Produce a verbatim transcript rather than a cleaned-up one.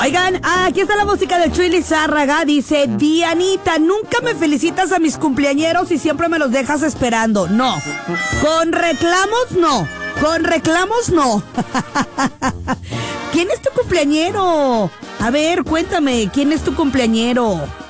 Oigan, aquí está la música de Chuy Lizárraga. Dice, Dianita, nunca me felicitas a mis cumpleañeros y siempre me los dejas esperando. No, con reclamos no, con reclamos no. ¿Quién es tu cumpleañero? A ver, cuéntame, ¿quién es tu cumpleañero?